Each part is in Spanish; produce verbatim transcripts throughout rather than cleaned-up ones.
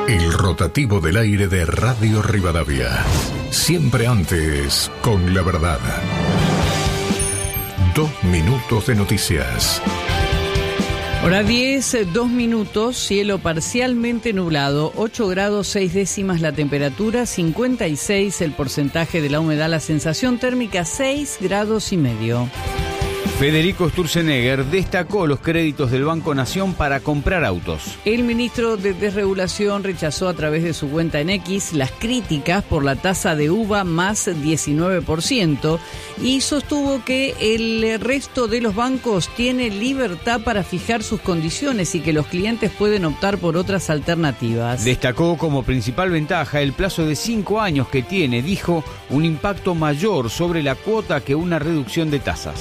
El rotativo del aire de Radio Rivadavia. Siempre antes, con la verdad. Dos minutos de noticias. Hora diez, dos minutos, cielo parcialmente nublado, ocho grados seis décimas la temperatura, cincuenta y seis el porcentaje de la humedad, la sensación térmica seis grados y medio. Federico Sturzenegger destacó los créditos del Banco Nación para comprar autos. El ministro de Desregulación rechazó a través de su cuenta en X las críticas por la tasa de uva más diecinueve por ciento y sostuvo que el resto de los bancos tiene libertad para fijar sus condiciones y que los clientes pueden optar por otras alternativas. Destacó como principal ventaja el plazo de cinco años que tiene, dijo, un impacto mayor sobre la cuota que una reducción de tasas.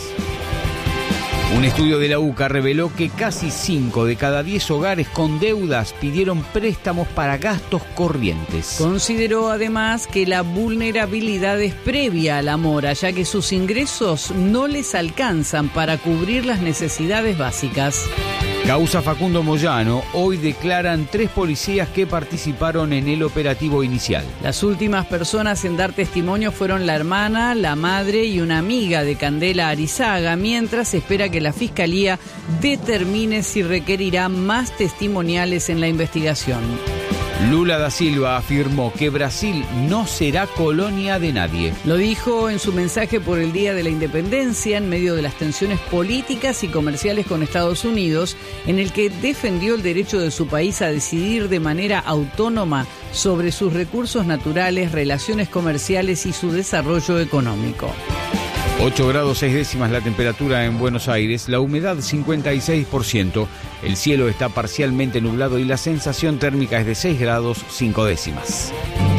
Un estudio de la U C A reveló que casi cinco de cada diez hogares con deudas pidieron préstamos para gastos corrientes. Consideró además que la vulnerabilidad es previa a la mora, ya que sus ingresos no les alcanzan para cubrir las necesidades básicas. Causa Facundo Moyano, hoy declaran tres policías que participaron en el operativo inicial. Las últimas personas en dar testimonio fueron la hermana, la madre y una amiga de Candela Arizaga, mientras se espera que la Fiscalía determine si requerirá más testimoniales en la investigación. Lula da Silva afirmó que Brasil no será colonia de nadie. Lo dijo en su mensaje por el Día de la Independencia en medio de las tensiones políticas y comerciales con Estados Unidos, en el que defendió el derecho de su país a decidir de manera autónoma sobre sus recursos naturales, relaciones comerciales y su desarrollo económico. ocho grados seis décimas la temperatura en Buenos Aires, la humedad cincuenta y seis por ciento, el cielo está parcialmente nublado y la sensación térmica es de seis grados cinco décimas.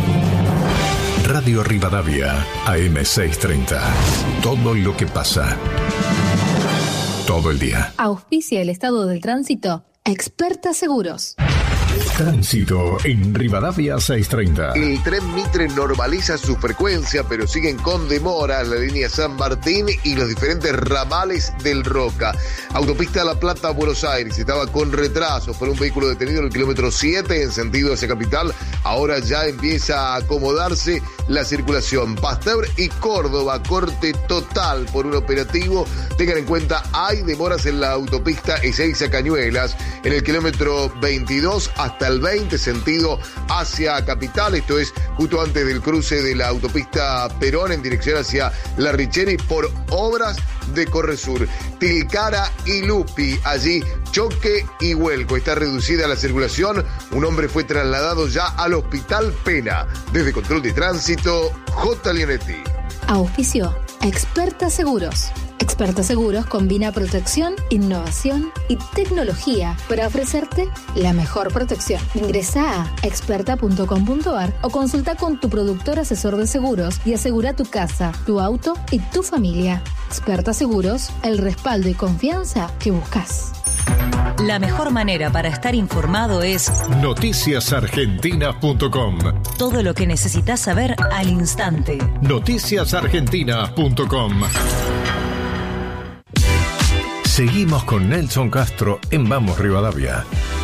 Radio Rivadavia, A M seiscientos treinta. Todo lo que pasa. Todo el día. Auspicia el estado del tránsito, Experta Seguros. Tránsito en Rivadavia seiscientos treinta. El tren Mitre normaliza su frecuencia, pero siguen con demora la línea San Martín y los diferentes ramales del Roca. Autopista La Plata, Buenos Aires, estaba con retrasos por un vehículo detenido en el kilómetro siete en sentido hacia Capital. Ahora ya empieza a acomodarse la circulación. Pasteur y Córdoba, corte total por un operativo. Tengan en cuenta, hay demoras en la autopista Ezeiza Cañuelas, en el kilómetro veintidós hasta el veinte, sentido hacia Capital. Esto es justo antes del cruce de la autopista Perón en dirección hacia La Richeri por obras de Corresur. Tilcara y Lupi, allí choque y vuelco. Está reducida la circulación. Un hombre fue trasladado ya al Hospital Pena. Desde Control de Tránsito, J. Leonetti. Auspicio, Experta Seguros. Experta Seguros combina protección, innovación y tecnología para ofrecerte la mejor protección. Ingresa a experta punto com punto a r o consulta con tu productor asesor de seguros y asegura tu casa, tu auto y tu familia. Experta Seguros, el respaldo y confianza que buscas. La mejor manera para estar informado es noticias argentinas punto com. Todo lo que necesitas saber al instante. noticias argentinas punto com. Seguimos con Nelson Castro en Vamos Rivadavia.